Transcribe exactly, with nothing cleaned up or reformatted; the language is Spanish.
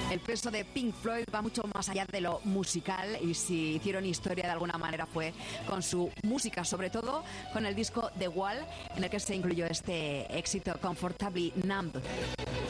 El peso de Pink Floyd va mucho más allá de lo musical, y si hicieron historia de alguna manera fue con su música, sobre todo con el disco The Wall, en el que se incluyó este éxito Comfortably Numb.